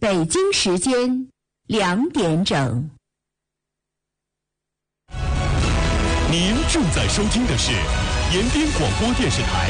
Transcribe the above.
北京时间2点整。 您正在收听的是延边广播电视台